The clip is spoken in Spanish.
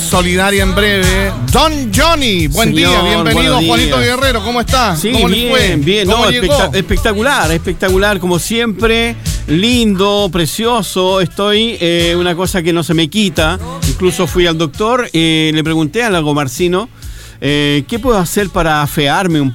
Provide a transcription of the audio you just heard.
solidaria en breve. Don Johnny, buen día, bienvenido. Juanito Guerrero, ¿cómo está? Sí, ¿Cómo bien, fue? bien, ¿Cómo no, llegó? espectacular, como siempre, lindo, precioso, estoy, una cosa que no se me quita, incluso fui al doctor, le pregunté a Lago Marcino, ¿qué puedo hacer para afearme un